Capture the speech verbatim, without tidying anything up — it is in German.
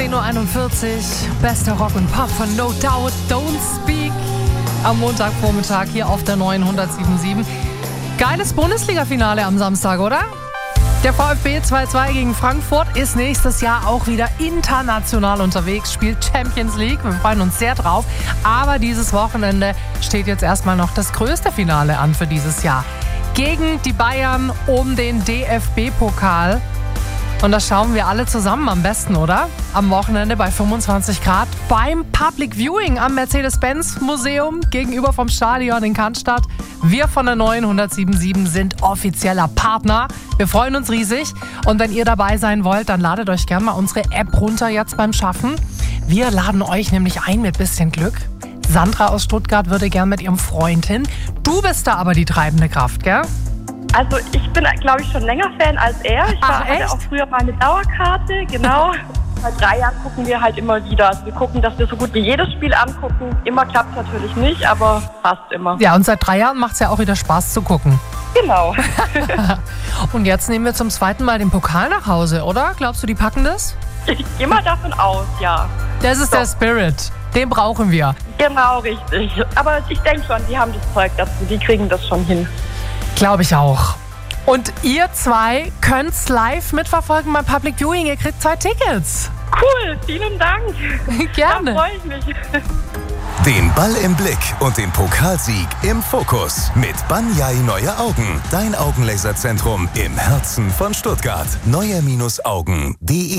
zehn Uhr einundvierzig. Bester Rock und Pop von No Doubt, Don't Speak. Am Montagvormittag hier auf der neuen hundertsieben Komma sieben. Geiles Bundesliga-Finale am Samstag, oder? Der VfB zwei zu zwei gegen Frankfurt ist nächstes Jahr auch wieder international unterwegs, spielt Champions League. Wir freuen uns sehr drauf. Aber dieses Wochenende steht jetzt erstmal noch das größte Finale an für dieses Jahr. Gegen die Bayern um den D F B-Pokal. Und das schauen wir alle zusammen am besten, oder? Am Wochenende bei fünfundzwanzig Grad beim Public Viewing am Mercedes-Benz-Museum gegenüber vom Stadion in Cannstatt. Wir von der neuen hundertsieben Komma sieben sind offizieller Partner. Wir freuen uns riesig. Und wenn ihr dabei sein wollt, dann ladet euch gerne mal unsere App runter jetzt beim Schaffen. Wir laden euch nämlich ein mit bisschen Glück. Sandra aus Stuttgart würde gern mit ihrem Freund hin. Du bist da aber die treibende Kraft, gell? Also ich bin, glaube ich, schon länger Fan als er. Ich war, Ach, echt? hatte auch früher mal eine Dauerkarte, genau. Seit drei Jahren gucken wir halt immer wieder. Also wir gucken, dass wir so gut wie jedes Spiel angucken. Immer klappt es natürlich nicht, aber fast immer. Ja, und seit drei Jahren macht es ja auch wieder Spaß zu gucken. Genau. Und jetzt nehmen wir zum zweiten Mal den Pokal nach Hause, oder? Glaubst du, die packen das? Ich gehe mal davon aus, ja. Das ist So. der Spirit. Den brauchen wir. Genau, richtig. Aber ich denke schon, die haben das Zeug dazu. Die kriegen das schon hin. Glaube ich auch. Und ihr zwei könnt's live mitverfolgen beim Public Viewing. Ihr kriegt zwei Tickets. Cool, vielen Dank. Gerne. Da freue ich mich. Den Ball im Blick und den Pokalsieg im Fokus mit Banyai Neue Augen. Dein Augenlaserzentrum im Herzen von Stuttgart. neue Augen punkt de